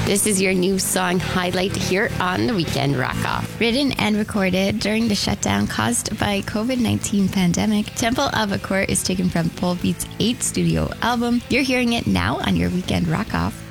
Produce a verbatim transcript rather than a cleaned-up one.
This is your new song highlight here on the Weekend Rock Off. Written and recorded during the shutdown caused by covid nineteen pandemic, Temple of Akor is taken from Volbeat's eighth studio album. You're hearing it now on your Weekend Rock Off.